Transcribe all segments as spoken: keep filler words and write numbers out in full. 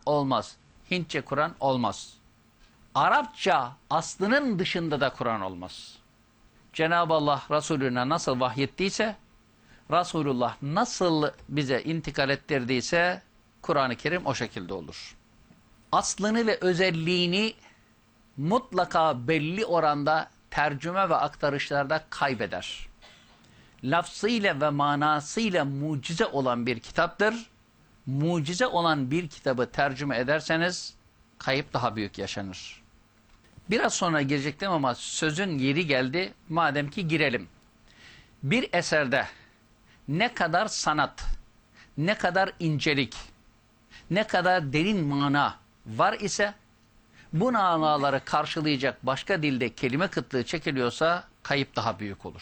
olmaz. Hintçe Kur'an olmaz. Arapça aslının dışında da Kur'an olmaz. Cenab-ı Allah Resulüne nasıl vahyettiyse, Resulullah nasıl bize intikal ettirdiyse Kur'an-ı Kerim o şekilde olur. Aslını ve özelliğini mutlaka belli oranda tercüme ve aktarışlarda kaybeder. Lafzıyla ve manasıyla mucize olan bir kitaptır. Mucize olan bir kitabı tercüme ederseniz kayıp daha büyük yaşanır. Biraz sonra girecektim ama sözün yeri geldi. Madem ki girelim. Bir eserde ne kadar sanat, ne kadar incelik, ne kadar derin mana var ise bu manaları karşılayacak başka dilde kelime kıtlığı çekiliyorsa kayıp daha büyük olur.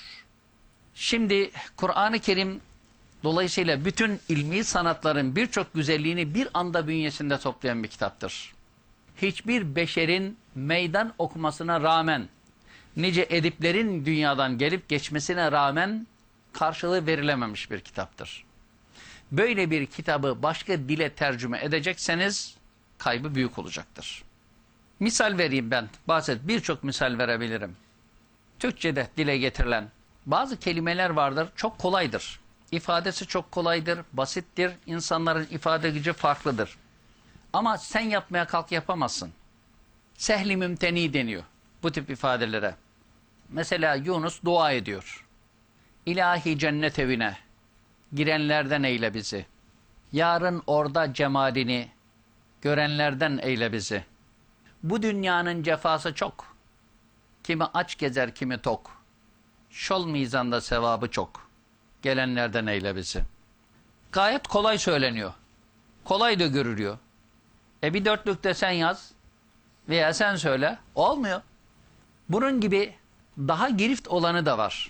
Şimdi Kur'an-ı Kerim dolayısıyla bütün ilmi sanatların birçok güzelliğini bir anda bünyesinde toplayan bir kitaptır. Hiçbir beşerin meydan okumasına rağmen, nice ediplerin dünyadan gelip geçmesine rağmen karşılığı verilememiş bir kitaptır. Böyle bir kitabı başka dile tercüme edecekseniz kaybı büyük olacaktır. Misal vereyim ben. Basit birçok misal verebilirim. Türkçe'de dile getirilen bazı kelimeler vardır, çok kolaydır. İfadesi çok kolaydır, basittir. İnsanların ifade gücü farklıdır. Ama sen yapmaya kalk yapamazsın. Sehli mümteni deniyor bu tip ifadelere. Mesela Yunus dua ediyor. İlahi cennet evine girenlerden eyle bizi. Yarın orada cemalini görenlerden eyle bizi. Bu dünyanın cefası çok. Kimi aç gezer, kimi tok. Şol mizanda sevabı çok. Gelenlerden eyle bizi. Gayet kolay söyleniyor. Kolay da görülüyor. E bir dörtlükte sen yaz veya sen söyle. Olmuyor. Bunun gibi daha girift olanı da var.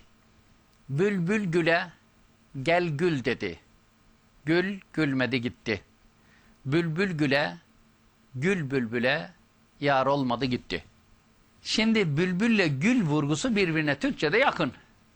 Bülbül güle gel gül dedi. Gül gülmedi gitti. Bülbül güle gül bülbüle yar olmadı gitti. Şimdi bülbülle gül vurgusu birbirine Türkçe'de yakın.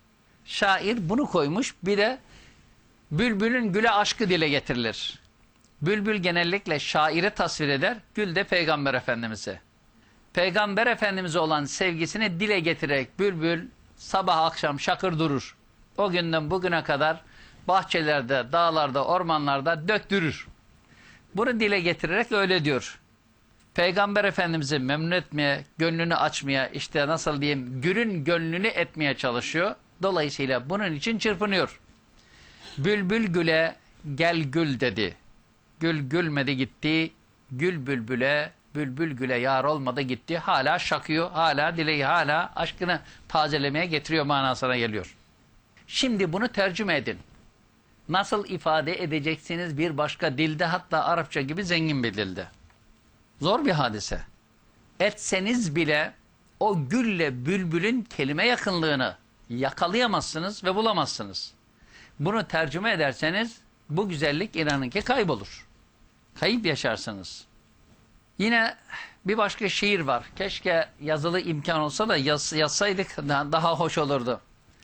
Şair bunu koymuş. Bir de bülbülün güle aşkı dile getirilir. Bülbül genellikle şairi tasvir eder. Gül de Peygamber Efendimiz'e. Peygamber Efendimiz'e olan sevgisini dile getirerek bülbül sabah akşam şakır durur. O günden bugüne kadar bahçelerde, dağlarda, ormanlarda döktürür. Bunu dile getirerek öyle diyor. Peygamber Efendimiz'i memnun etmeye, gönlünü açmaya, işte nasıl diyeyim, gülün gönlünü etmeye çalışıyor. Dolayısıyla bunun için çırpınıyor. Bülbül güle gel gül dedi. Gül gülmedi gitti. Gül bülbüle, bülbül güle yar olmadı gitti. Hala şakıyor, hala dileği, hala aşkını tazelemeye getiriyor manasına geliyor. Şimdi bunu tercüme edin. Nasıl ifade edeceksiniz bir başka dilde, hatta Arapça gibi zengin bir dilde? Zor bir hadise. Etseniz bile o gülle bülbülün kelime yakınlığını yakalayamazsınız ve bulamazsınız. Bunu tercüme ederseniz bu güzellik inanın ki kaybolur. Kayıp yaşarsınız. Yine bir başka şiir var. Keşke yazılı imkan olsa da yaz, yazsaydık daha hoş olurdu.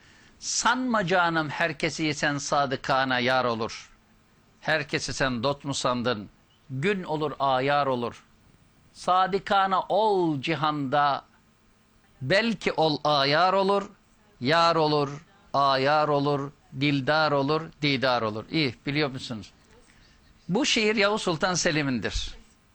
Sanma canım herkesi yesen sadıkana yar olur. Herkesi sen dot mu sandın? Gün olur ayar olur. Sadıkana ol cihanda, belki ol ayar olur, yar olur, ayar olur, dildar olur, didar olur. İyi, biliyor musunuz? Bu şiir Yavuz Sultan Selim'indir.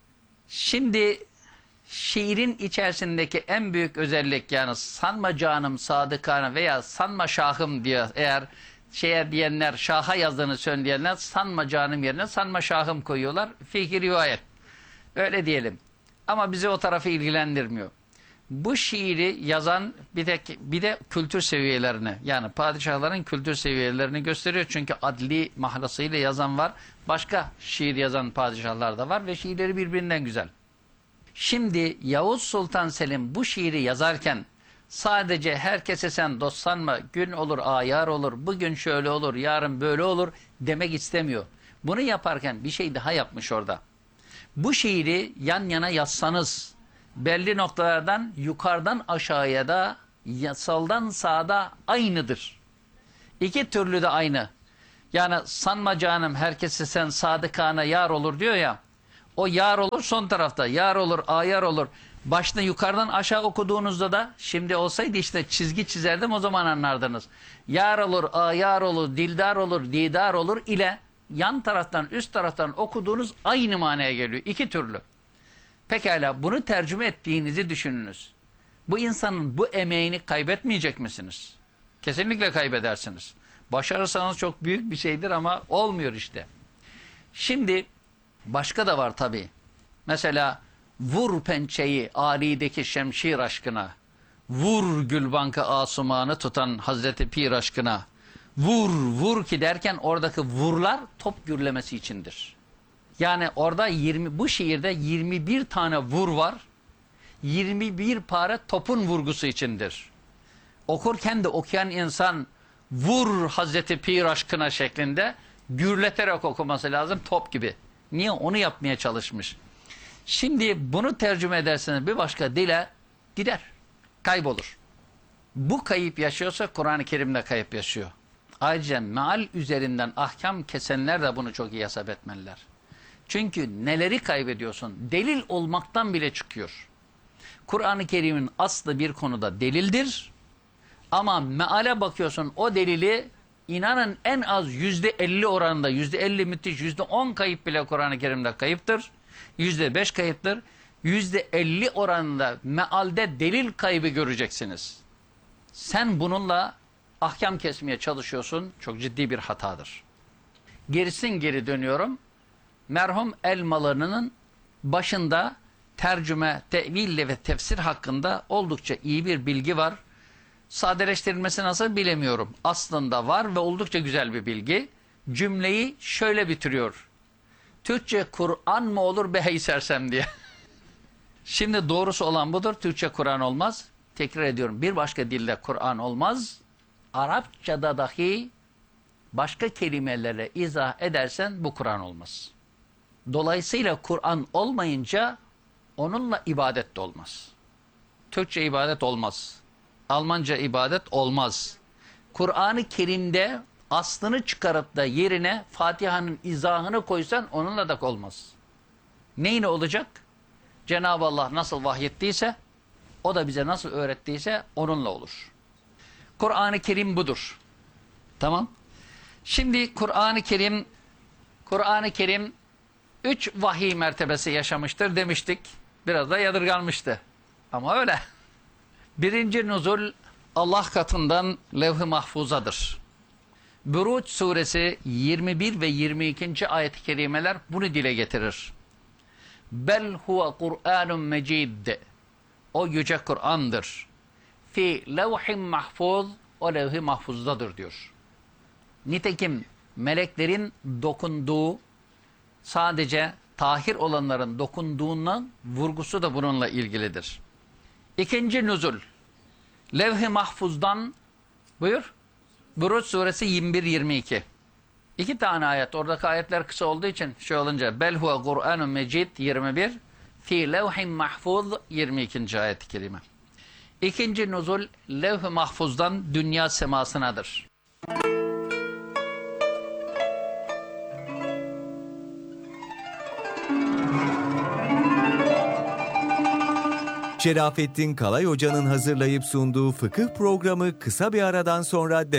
Şimdi şiirin içerisindeki en büyük özellik, yani sanma canım sadıkana veya sanma şahım diye eğer şeye diyenler, şaha yazdığını söyleyenler sanma canım yerine sanma şahım koyuyorlar. Fikri rivayet. Öyle diyelim. Ama bizi o tarafı ilgilendirmiyor. Bu şiiri yazan bir de, bir de kültür seviyelerini, yani padişahların kültür seviyelerini gösteriyor. Çünkü adli mahlasıyla yazan var. Başka şiir yazan padişahlar da var ve şiirleri birbirinden güzel. Şimdi Yavuz Sultan Selim bu şiiri yazarken sadece herkese sen dost sanma, gün olur ayar olur, bugün şöyle olur, yarın böyle olur demek istemiyor. Bunu yaparken bir şey daha yapmış orada. Bu şiiri yan yana yazsanız belli noktalardan yukarıdan aşağıya da soldan sağda aynıdır. İki türlü de aynı. Yani sanma canım herkese sen sadıkana yar olur diyor ya. O yar olur son tarafta. Yar olur, ayar olur. Başını yukarıdan aşağı okuduğunuzda da şimdi olsaydı işte çizgi çizerdim o zaman anlardınız. Yar olur, ayar olur, dildar olur, didar olur ile yan taraftan üst taraftan okuduğunuz aynı manaya geliyor. İki türlü. Pekala bunu tercüme ettiğinizi düşününüz. Bu insanın bu emeğini kaybetmeyecek misiniz? Kesinlikle kaybedersiniz. Başarırsanız çok büyük bir şeydir ama olmuyor işte. Şimdi başka da var tabii. Mesela vur pençeyi alideki şemşir aşkına, vur gülbankı asumanı tutan Hazreti Pir aşkına, vur vur ki derken oradaki vurlar top gürlemesi içindir. Yani orada yirmi bu şiirde yirmi bir tane vur var. yirmi bir pare topun vurgusu içindir. Okurken de okuyan insan vur Hazreti Pir aşkına şeklinde gürleterek okuması lazım top gibi. Niye? Onu yapmaya çalışmış. Şimdi bunu tercüme ederseniz bir başka dile gider. Kaybolur. Bu kayıp yaşıyorsa Kur'an-ı Kerim'de kayıp yaşıyor. Ayrıca meal üzerinden ahkam kesenler de bunu çok iyi hesap etmeliler. Çünkü neleri kaybediyorsun? Delil olmaktan bile çıkıyor. Kur'an-ı Kerim'in aslı bir konuda delildir. Ama meale bakıyorsun o delili inanın en az yüzde elli oranında, yüzde elli müthiş, yüzde on kayıp bile Kur'an-ı Kerim'de kayıptır. Yüzde beş kayıptır. Yüzde elli oranında mealde delil kaybı göreceksiniz. Sen bununla ahkam kesmeye çalışıyorsun. Çok ciddi bir hatadır. Gerisin geri dönüyorum. Merhum Elmalı'nın başında tercüme, tevil ve tefsir hakkında oldukça iyi bir bilgi var. Sadeleştirilmesi nasıl bilemiyorum. Aslında var ve oldukça güzel bir bilgi. Cümleyi şöyle bitiriyor. Türkçe Kur'an mı olur be hey sersem diye. Şimdi doğrusu olan budur. Türkçe Kur'an olmaz. Tekrar ediyorum. Bir başka dilde Kur'an olmaz. Arapçada dahi başka kelimelerle izah edersen bu Kur'an olmaz. Dolayısıyla Kur'an olmayınca onunla ibadet de olmaz. Türkçe ibadet olmaz. Almanca ibadet olmaz. Kur'an-ı Kerim'de aslını çıkarıp da yerine Fatiha'nın izahını koysan onunla da olmaz. Neyle olacak? Cenab-ı Allah nasıl vahyettiyse, o da bize nasıl öğrettiyse onunla olur. Kur'an-ı Kerim budur. Tamam. Şimdi Kur'an-ı Kerim Kur'an-ı Kerim üç vahiy mertebesi yaşamıştır demiştik. Biraz da yadırganmıştı. Ama öyle. Birinci nuzul Allah katından levh-i mahfuzadır. Buruç suresi yirmi bir ve yirmi ikinci ayet-i kerimeler bunu dile getirir. Bel huve Kur'anun mecid. O yüce Kur'an'dır. Fi levh-i mahfuz, o levh-i mahfuzdadır diyor. Nitekim meleklerin dokunduğu, sadece tahir olanların dokunduğundan vurgusu da bununla ilgilidir. İkinci nuzul. Levh-i mahfuzdan buyur. Buruç suresi yirmi bir yirmi iki. İki tane ayet. Oradaki ayetler kısa olduğu için şey olunca bel huve Kur'anun mecid yirmi bir, fi levh-i mahfuz yirmi ikinci ayet-i kerime. İkinci nuzul levh-i mahfuzdan dünya semasınadır. Şerafettin Kalay Hoca'nın hazırlayıp sunduğu fıkıh programı kısa bir aradan sonra devam